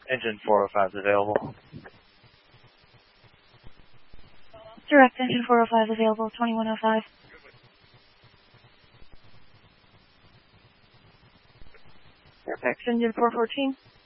Engine 405 is available. Direct engine 405 available, 2105. Fairfax engine 414.